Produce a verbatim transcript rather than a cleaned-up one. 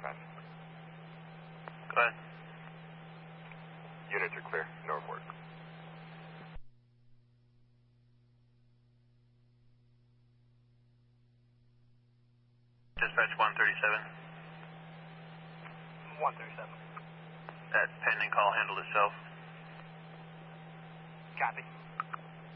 dispatch. Go ahead. Units are clear. No report. Dispatch one thirty-seven. one thirty-seven. That pending call handled itself. Copy.